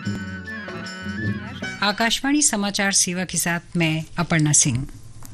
आकाशवाणी समाचार सेवा के साथ मैं अपर्णा सिंह।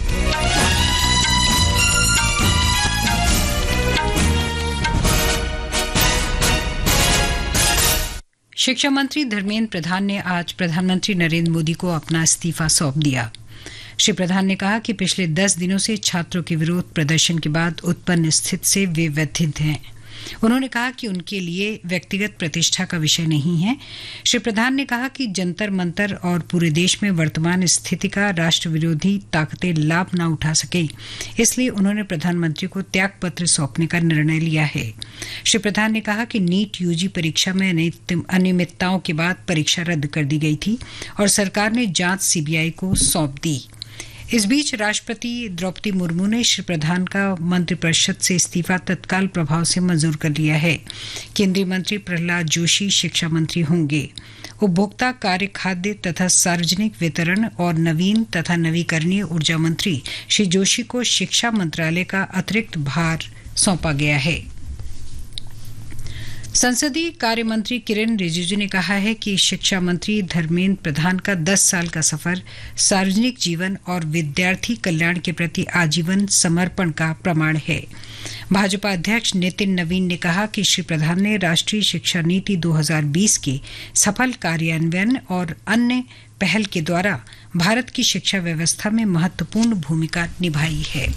शिक्षा मंत्री धर्मेंद्र प्रधान ने आज प्रधानमंत्री नरेंद्र मोदी को अपना इस्तीफा सौंप दिया। श्री प्रधान ने कहा कि पिछले 10 दिनों से छात्रों के विरोध प्रदर्शन के बाद उत्पन्न स्थिति से वे व्यथित हैं। उन्होंने कहा कि उनके लिए व्यक्तिगत प्रतिष्ठा का विषय नहीं है। श्री प्रधान ने कहा कि जंतर मंतर और पूरे देश में वर्तमान स्थिति का राष्ट्र विरोधी ताकतें लाभ न उठा सके, इसलिए उन्होंने प्रधानमंत्री को त्यागपत्र सौंपने का निर्णय लिया है। श्री प्रधान ने कहा कि नीट यूजी परीक्षा में अनियमितताओं के बाद परीक्षा रद्द कर दी गई थी और सरकार ने जांच सीबीआई को सौंप दी। इस बीच राष्ट्रपति द्रौपदी मुर्मू ने श्री प्रधान का मंत्रिपरिषद से इस्तीफा तत्काल प्रभाव से मंजूर कर लिया है। केंद्रीय मंत्री प्रहलाद जोशी शिक्षा मंत्री होंगे। उपभोक्ता कार्य, खाद्य तथा सार्वजनिक वितरण और नवीन तथा नवीकरणीय ऊर्जा मंत्री श्री जोशी को शिक्षा मंत्रालय का अतिरिक्त भार सौंपा गया है। संसदीय कार्य मंत्री किरेन रिजिजू ने कहा है कि शिक्षा मंत्री धर्मेंद्र प्रधान का 10 साल का सफर सार्वजनिक जीवन और विद्यार्थी कल्याण के प्रति आजीवन समर्पण का प्रमाण है। भाजपा अध्यक्ष नितिन नवीन ने कहा कि श्री प्रधान ने राष्ट्रीय शिक्षा नीति 2020 के सफल कार्यान्वयन और अन्य पहल के द्वारा भारत की शिक्षा व्यवस्था में महत्वपूर्ण भूमिका निभाई है।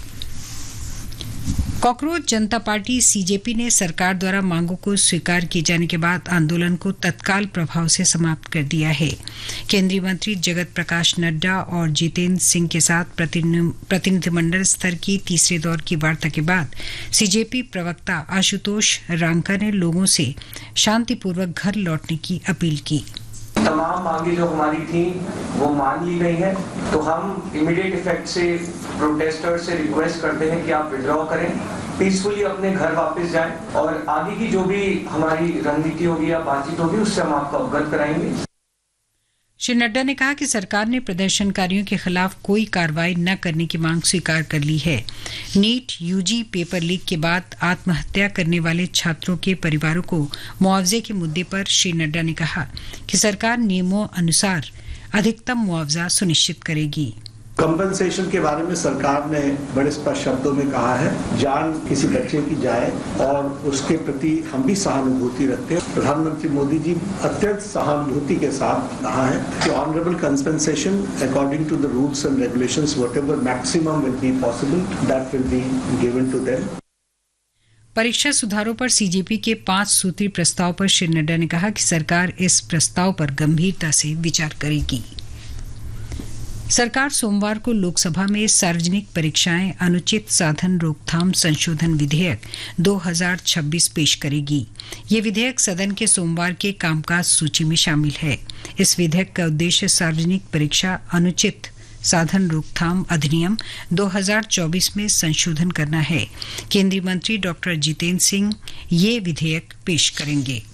कॉकरोच जनता पार्टी सीजेपी ने सरकार द्वारा मांगों को स्वीकार किए जाने के बाद आंदोलन को तत्काल प्रभाव से समाप्त कर दिया है। केंद्रीय मंत्री जगत प्रकाश नड्डा और जितेंद्र सिंह के साथ प्रतिनिधिमंडल स्तर की तीसरे दौर की वार्ता के बाद सीजेपी प्रवक्ता आशुतोष रांका ने लोगों से शांतिपूर्वक घर लौटने की अपील की। तमाम मांगे जो हमारी थी वो मान ली गई हैं, तो हम इमीडिएट इफेक्ट से प्रोटेस्टर्स से रिक्वेस्ट करते हैं कि आप विड्रॉ करें, पीसफुली अपने घर वापस जाएं और आगे की जो भी हमारी रणनीति होगी या बातचीत होगी उससे हम आपको अवगत कराएंगे। श्री नड्डा ने कहा कि सरकार ने प्रदर्शनकारियों के खिलाफ कोई कार्रवाई न करने की मांग स्वीकार कर ली है। नीट यूजी पेपर लीक के बाद आत्महत्या करने वाले छात्रों के परिवारों को मुआवजे के मुद्दे पर श्री नड्डा ने कहा कि सरकार नियमों अनुसार अधिकतम मुआवजा सुनिश्चित करेगी। कंपनसेशन के बारे में सरकार ने बड़े स्पष्ट शब्दों में कहा है, जान किसी बच्चे की जाए और उसके प्रति हम भी सहानुभूति रखते हैं। प्रधानमंत्री मोदी जी अत्यंत सहानुभूति के साथ कहा है कि honourable compensation according to the rules and regulations whatever maximum will be possible that will be given to them. परीक्षा सुधारों पर सीजेपी के 5 सूत्री प्रस्ताव पर श्री नड्डा ने कहा कि सरकार इस प्रस्ताव पर गंभीरता से विचार करेगी। सरकार सोमवार को लोकसभा में सार्वजनिक परीक्षाएं अनुचित साधन रोकथाम संशोधन विधेयक 2026 पेश करेगी। ये विधेयक सदन के सोमवार के कामकाज सूची में शामिल है। इस विधेयक का उद्देश्य सार्वजनिक परीक्षा अनुचित साधन रोकथाम अधिनियम 2024 में संशोधन करना है। केंद्रीय मंत्री डॉक्टर जितेंद्र सिंह ये विधेयक पेश करेंगे।